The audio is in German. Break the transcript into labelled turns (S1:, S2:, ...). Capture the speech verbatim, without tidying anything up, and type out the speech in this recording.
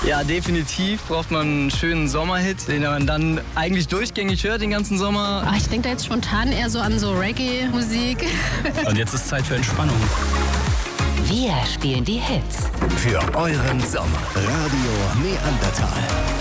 S1: Ja, definitiv braucht man einen schönen Sommerhit, den man dann eigentlich durchgängig hört den ganzen Sommer.
S2: Ach, ich denke da jetzt spontan eher so an so Reggae-Musik.
S3: Und jetzt ist Zeit für Entspannung.
S4: Wir spielen die Hits.
S5: Für euren Sommer. Radio Neandertal.